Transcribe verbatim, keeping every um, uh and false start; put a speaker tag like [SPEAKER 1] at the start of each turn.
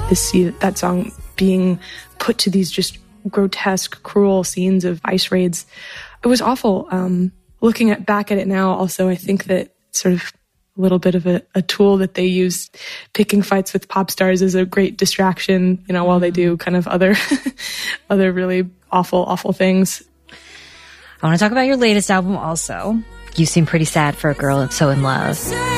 [SPEAKER 1] to see that song being put to these just grotesque, cruel scenes of ICE raids. It was awful. Um, looking at back at it now, also, I think that sort of a little bit of a, a tool that they use, picking fights with pop stars is a great distraction, you know, while they do kind of other, other really awful, awful things.
[SPEAKER 2] I want to talk about your latest album also. You seem pretty sad for a girl so in love.